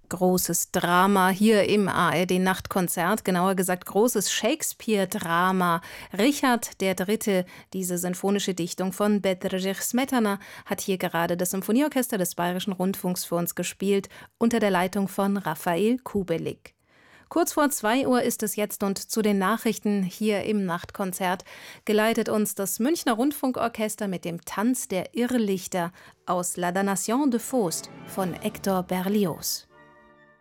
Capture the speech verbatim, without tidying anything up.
Großes Drama hier im A R D-Nachtkonzert, genauer gesagt großes Shakespeare-Drama. Richard der Dritte, diese sinfonische Dichtung von Bedřich Smetana, hat hier gerade das Symphonieorchester des Bayerischen Rundfunks für uns gespielt, unter der Leitung von Raphael Kubelik. Kurz vor zwei Uhr ist es jetzt und zu den Nachrichten hier im Nachtkonzert geleitet uns das Münchner Rundfunkorchester mit dem Tanz der Irrlichter aus La Damnation de Faust von Hector Berlioz.